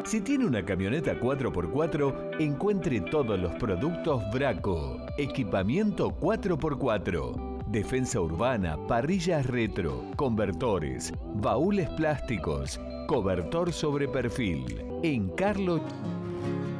Si tiene una camioneta 4x4, encuentre todos los productos Braco. Equipamiento 4x4. Defensa urbana, parrillas retro, convertores, baúles plásticos, cobertor sobre perfil. En Carlos